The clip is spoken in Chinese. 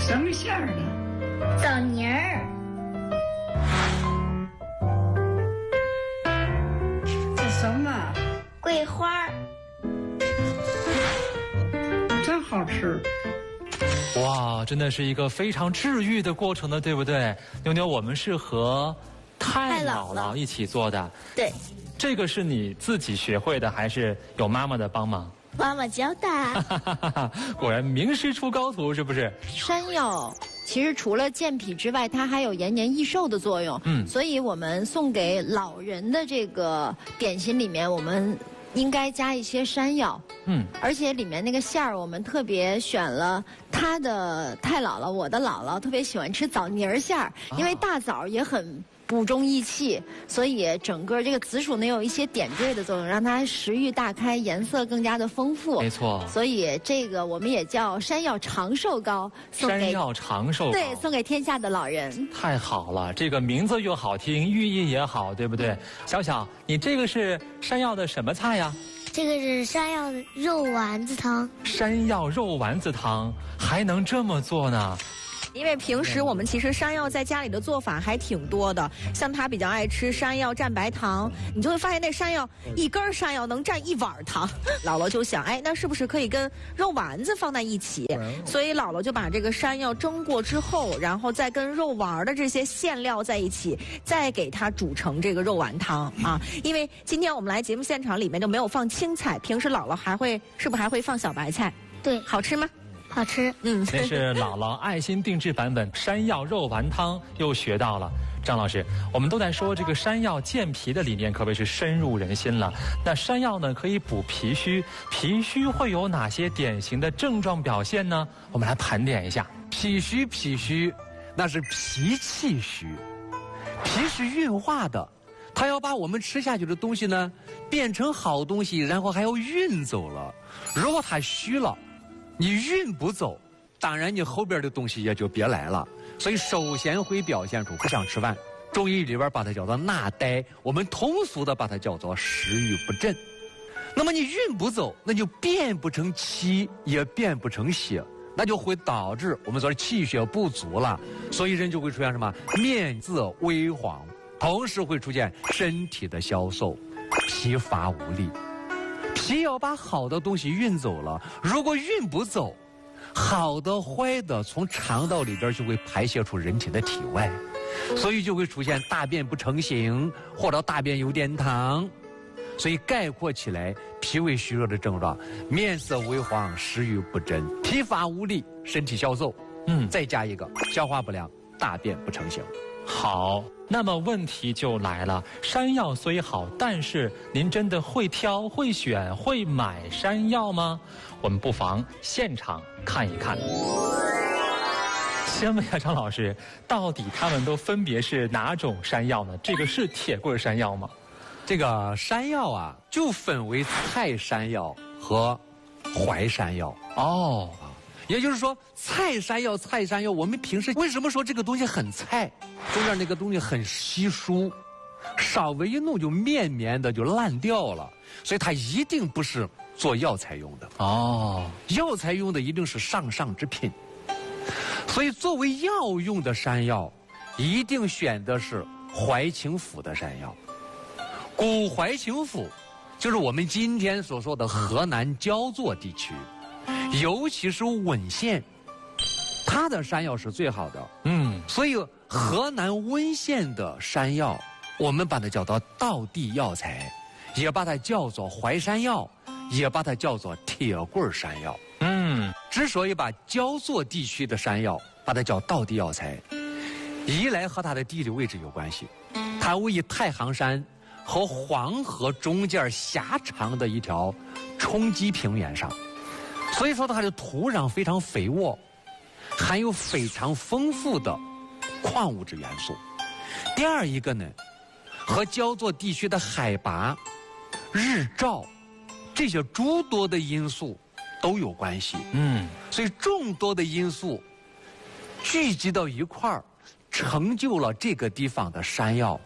什么馅儿的？ 枣泥儿。 这什么？ 桂花。 真好吃。 哇，真的是一个非常治愈的过程的，对不对？妞妞，我们是和太姥姥一起做的。 对。 这个是你自己学会的，还是有妈妈的帮忙？ 妈妈教的。 果然名师出高徒，是不是？ 山药其实除了健脾之外，它还有延年益寿的作用。所以我们送给老人的这个点心里面，我们应该加一些山药。而且里面那个馅儿，我们特别选了他的太姥姥，我的姥姥特别喜欢吃枣泥儿馅儿，因为大枣也很补中益气，所以整个这个紫薯呢有一些点缀的作用，让它食欲大开，颜色更加的丰富。 没错。 所以这个我们也叫山药长寿糕， 山药长寿糕， 对，送给天下的老人。 太好了，这个名字又好听，寓意也好，对不对？小小，你这个是山药的什么菜呀？ 这个是山药的肉丸子汤。 山药肉丸子汤还能这么做呢？ 因为平时我们其实山药在家里的做法还挺多的，像他比较爱吃山药蘸白糖，你就会发现那山药一根山药能蘸一碗糖。姥姥就想，哎，那是不是可以跟肉丸子放在一起？所以姥姥就把这个山药蒸过之后，然后再跟肉丸的这些馅料在一起，再给它煮成这个肉丸汤啊。因为今天我们来节目现场里面就没有放青菜，平时姥姥是不是还会放小白菜？ 对， 好吃吗？ 好吃。 这是姥姥爱心定制版本山药肉丸汤，又学到了。张老师，我们都在说这个山药健脾的理念可谓是深入人心了。那山药呢可以补脾虚，脾虚会有哪些典型的症状表现呢？我们来盘点一下。 脾虚，那是脾气虚，脾是运化的，它要把我们吃下去的东西呢变成好东西，然后还要运走了。如果它虚了，你运不走，当然你后边的东西也就别来了。所以首先会表现出不想吃饭，中医里边把它叫做纳呆，我们通俗的把它叫做食欲不振。那么你运不走，那就变不成气，也变不成血，那就会导致我们说的气血不足了，所以人就会出现什么面色微黄，同时会出现身体的消瘦，疲乏无力。脾要把好的东西运走了，如果运不走，好的坏的从肠道里边就会排泄出人体的体外，所以就会出现大便不成形，或者大便有点溏。所以概括起来，脾胃虚弱的症状：面色微黄、食欲不振、疲乏无力、身体消瘦。再加一个消化不良、大便不成形。 好，那么问题就来了，山药虽好，但是您真的会挑、会选、会买山药吗？我们不妨现场看一看。先问一下张老师，到底他们都分别是哪种山药呢？这个是铁棍山药吗？ 这个山药啊，就分为菜山药和淮山药。也就是说，菜山药，我们平时为什么说这个东西很菜？中间那个东西很稀疏，稍微一弄就绵绵的就烂掉了，所以它一定不是做药材用的。药材用的一定是上之品。所以作为药用的山药，一定选的是淮清府的山药。古淮清府就是我们今天所说的河南焦作地区。尤其是温县，它的山药是最好的。所以河南温县的山药，我们把它叫做道地药材，也把它叫做淮山药，也把它叫做铁棍山药。之所以把焦作地区的山药把它叫道地药材，一来和它的地理位置有关系，它位于太行山和黄河中间狭长的一条冲积平原上。所以说它的土壤非常肥沃，含有非常丰富的矿物质元素。第二一个呢，和焦作地区的海拔、日照这些诸多的因素都有关系。所以众多的因素聚集到一块儿，成就了这个地方的山药